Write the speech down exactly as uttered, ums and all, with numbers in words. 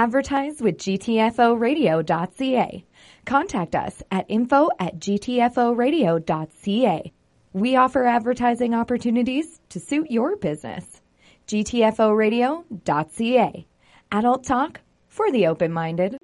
advertise with G T F O radio dot C A. Contact us at info at G T F O radio dot C A. We offer advertising opportunities to suit your business. G T F O radio dot C A. Adult talk for the open-minded.